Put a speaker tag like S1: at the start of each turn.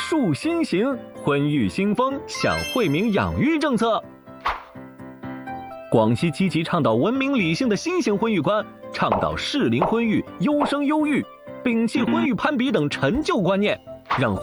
S1: 树新型婚育新风享惠民养育政策。广西积极倡导文明理性的新型婚育观，倡导适龄婚育、优生优育，摒弃婚育攀比等陈旧观念，让